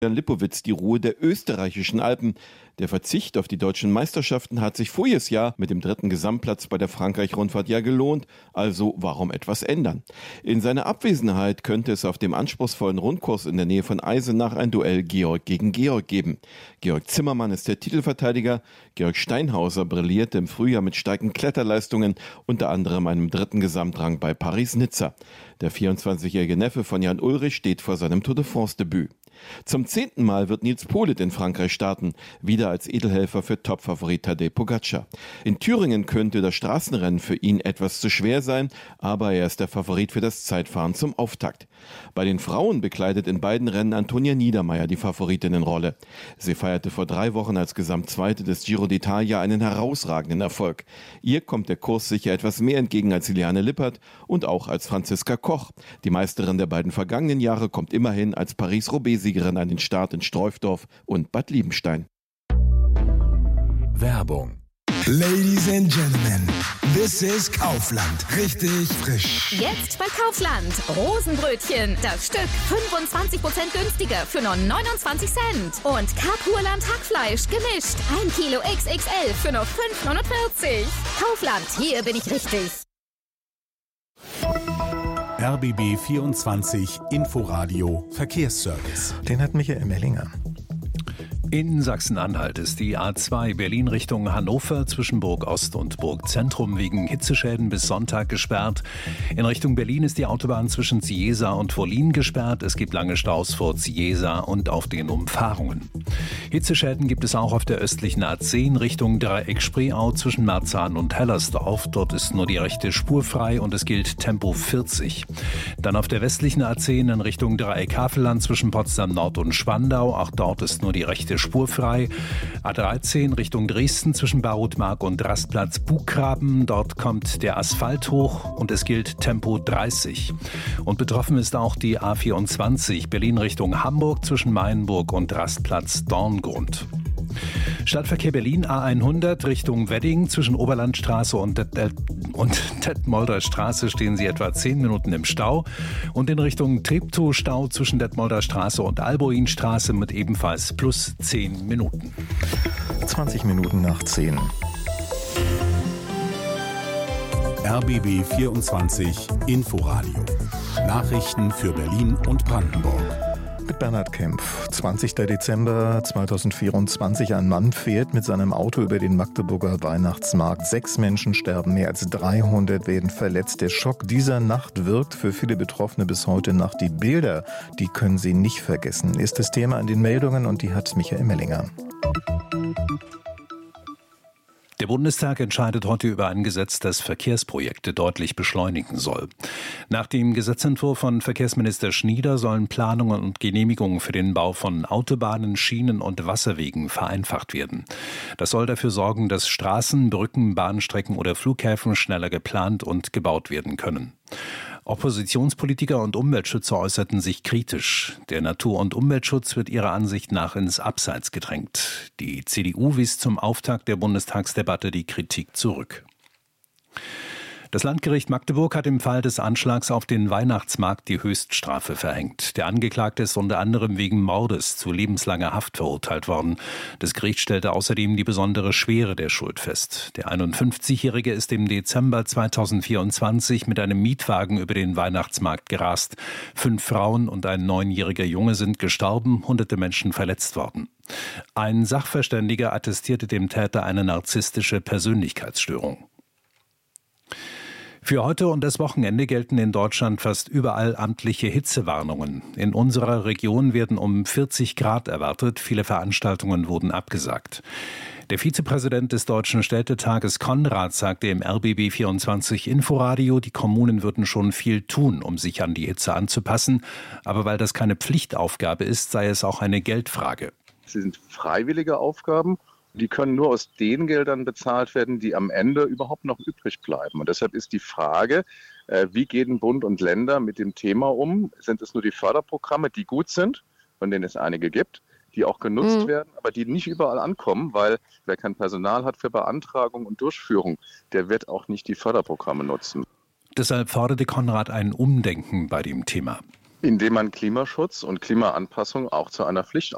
Jan Lippowitz die Ruhe der österreichischen Alpen. Der Verzicht auf die deutschen Meisterschaften hat sich voriges Jahr mit dem 3. Gesamtplatz bei der Frankreich-Rundfahrt ja gelohnt, also warum etwas ändern? In seiner Abwesenheit könnte es auf dem anspruchsvollen Rundkurs in der Nähe von Eisenach ein Duell Georg gegen Georg geben. Georg Zimmermann ist der Titelverteidiger, Georg Steinhauser brillierte im Frühjahr mit starken Kletterleistungen, unter anderem einem 3. Gesamtrang bei Paris-Nizza. Der 24-jährige Neffe von Jan Ullrich steht vor seinem Tour de France-Debüt. Zum 10. Mal wird Nils Politt in Frankreich starten, wieder als Edelhelfer für Topfavorit Tadej Pogačar. In Thüringen könnte das Straßenrennen für ihn etwas zu schwer sein, aber er ist der Favorit für das Zeitfahren zum Auftakt. Bei den Frauen bekleidet in beiden Rennen Antonia Niedermaier die Favoritinnenrolle. Sie feierte vor 3 Wochen als Gesamtzweite des Giro d'Italia einen herausragenden Erfolg. Ihr kommt der Kurs sicher etwas mehr entgegen als Iliane Lippert und auch als Franziska Koch. Die Meisterin der beiden vergangenen Jahre kommt immerhin als Paris-Roubaix-Siegerin an den Start in Streufdorf und Bad Liebenstein. Werbung. Ladies and Gentlemen, this is Kaufland. Richtig frisch. Jetzt bei Kaufland. Rosenbrötchen. Das Stück 25% günstiger für nur 29 Cent. Und Kapurland Hackfleisch gemischt. 1 Kilo XXL für nur 5,49. Kaufland, hier bin ich richtig. RBB 24 Inforadio Verkehrsservice. Den hat Michael Mellinger. In Sachsen-Anhalt ist die A2 Berlin Richtung Hannover zwischen Burg Ost und Burg Zentrum wegen Hitzeschäden bis Sonntag gesperrt. In Richtung Berlin ist die Autobahn zwischen Ziesa und Wollin gesperrt. Es gibt lange Staus vor Ziesa und auf den Umfahrungen. Hitzeschäden gibt es auch auf der östlichen A10 Richtung Dreieck Spreeau zwischen Marzahn und Hellersdorf. Dort ist nur die rechte Spur frei und es gilt Tempo 40. Dann auf der westlichen A10 in Richtung Dreieck Havelland zwischen Potsdam Nord und Spandau. Auch dort ist nur die rechte Spur frei. A13 Richtung Dresden zwischen Barutmark und Rastplatz Buggraben. Dort kommt der Asphalt hoch und es gilt Tempo 30. Und betroffen ist auch die A24 Berlin Richtung Hamburg zwischen Mayenburg und Rastplatz Dorngrund. Stadtverkehr Berlin A100 Richtung Wedding zwischen Oberlandstraße und Detmolder Straße stehen Sie etwa 10 Minuten im Stau. Und in Richtung Treptow Stau zwischen Detmolder Straße und Alboinstraße mit ebenfalls plus 10 Minuten. 20 Minuten nach 10. RBB 24 Inforadio. Nachrichten für Berlin und Brandenburg. Mit Bernhard Kempf. 20. Dezember 2024. Ein Mann fährt mit seinem Auto über den Magdeburger Weihnachtsmarkt. 6 Menschen sterben, mehr als 300 werden verletzt. Der Schock dieser Nacht wirkt für viele Betroffene bis heute nach. Die Bilder, die können sie nicht vergessen. Ist das Thema in den Meldungen und die hat Michael Mellinger. Der Bundestag entscheidet heute über ein Gesetz, das Verkehrsprojekte deutlich beschleunigen soll. Nach dem Gesetzentwurf von Verkehrsminister Schnieder sollen Planungen und Genehmigungen für den Bau von Autobahnen, Schienen und Wasserwegen vereinfacht werden. Das soll dafür sorgen, dass Straßen, Brücken, Bahnstrecken oder Flughäfen schneller geplant und gebaut werden können. Oppositionspolitiker und Umweltschützer äußerten sich kritisch. Der Natur- und Umweltschutz wird ihrer Ansicht nach ins Abseits gedrängt. Die CDU wies zum Auftakt der Bundestagsdebatte die Kritik zurück. Das Landgericht Magdeburg hat im Fall des Anschlags auf den Weihnachtsmarkt die Höchststrafe verhängt. Der Angeklagte ist unter anderem wegen Mordes zu lebenslanger Haft verurteilt worden. Das Gericht stellte außerdem die besondere Schwere der Schuld fest. Der 51-Jährige ist im Dezember 2024 mit einem Mietwagen über den Weihnachtsmarkt gerast. 5 Frauen und ein 9-jähriger Junge sind gestorben, hunderte Menschen verletzt worden. Ein Sachverständiger attestierte dem Täter eine narzisstische Persönlichkeitsstörung. Für heute und das Wochenende gelten in Deutschland fast überall amtliche Hitzewarnungen. In unserer Region werden um 40 Grad erwartet. Viele Veranstaltungen wurden abgesagt. Der Vizepräsident des Deutschen Städtetages Konrad sagte im RBB 24 Inforadio, die Kommunen würden schon viel tun, um sich an die Hitze anzupassen. Aber weil das keine Pflichtaufgabe ist, sei es auch eine Geldfrage. Sie sind freiwillige Aufgaben. Die können nur aus den Geldern bezahlt werden, die am Ende überhaupt noch übrig bleiben. Und deshalb ist die Frage, wie gehen Bund und Länder mit dem Thema um? Sind es nur die Förderprogramme, die gut sind, von denen es einige gibt, die auch genutzt werden, aber die nicht überall ankommen, weil wer kein Personal hat für Beantragung und Durchführung, der wird auch nicht die Förderprogramme nutzen. Deshalb forderte Konrad ein Umdenken bei dem Thema. Indem man Klimaschutz und Klimaanpassung auch zu einer Pflicht